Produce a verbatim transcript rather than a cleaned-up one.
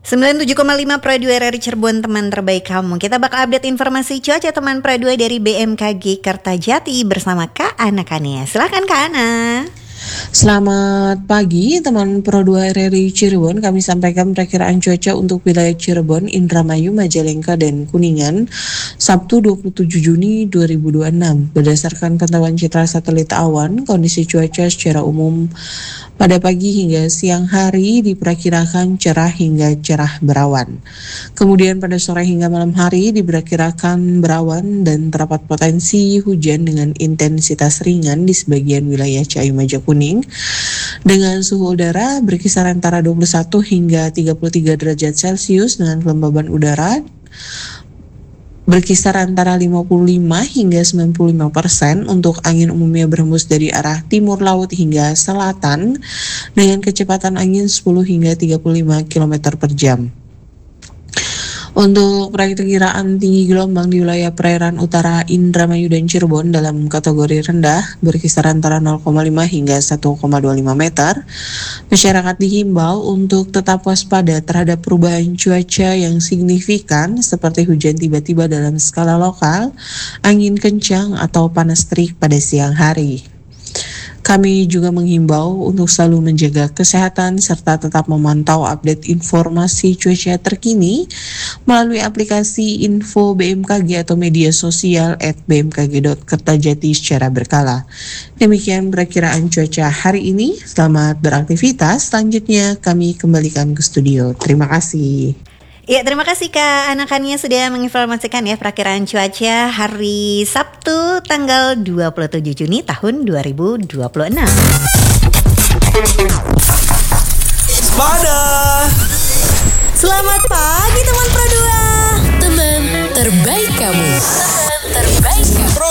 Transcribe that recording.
sembilan puluh tujuh koma lima Pro dua R R I Cirebon, teman terbaik kamu. Kita bakal update informasi cuaca teman Pro dua dari B M K G Kertajati bersama Kak Ana Kania. Silakan Kak Ana. Selamat pagi teman Pro dua R R I Cirebon. Kami sampaikan perakiraan cuaca untuk wilayah Cirebon, Indramayu, Majalengka, dan Kuningan Sabtu dua puluh tujuh Juni dua ribu dua puluh enam. Berdasarkan pantauan citra satelit awan, kondisi cuaca secara umum pada pagi hingga siang hari diperkirakan cerah hingga cerah berawan. Kemudian pada sore hingga malam hari diperkirakan berawan dan terdapat potensi hujan dengan intensitas ringan di sebagian wilayah Ciayu Maja Kuning dengan suhu udara berkisar antara dua puluh satu hingga tiga puluh tiga derajat Celcius dengan kelembaban udara berkisar antara lima puluh lima hingga sembilan puluh lima persen. Untuk angin umumnya berhembus dari arah timur laut hingga selatan dengan kecepatan angin sepuluh hingga tiga puluh lima kilometer per jam. Untuk perakiraan tinggi gelombang di wilayah perairan utara Indramayu dan Cirebon dalam kategori rendah berkisar antara nol koma lima hingga satu koma dua lima meter. Masyarakat dihimbau untuk tetap waspada terhadap perubahan cuaca yang signifikan seperti hujan tiba-tiba dalam skala lokal, angin kencang atau panas terik pada siang hari. Kami juga menghimbau untuk selalu menjaga kesehatan serta tetap memantau update informasi cuaca terkini melalui aplikasi info B M K G atau media sosial at b m k g dot kertajati secara berkala. Demikian perakiraan cuaca hari ini. Selamat beraktivitas. Selanjutnya kami kembalikan ke studio. Terima kasih. Ya, terima kasih Kak Ana Kania sudah menginformasikan ya perakiraan cuaca hari Sabtu tanggal dua puluh tujuh Juni tahun dua ribu dua puluh enam. Pada Selamat pagi.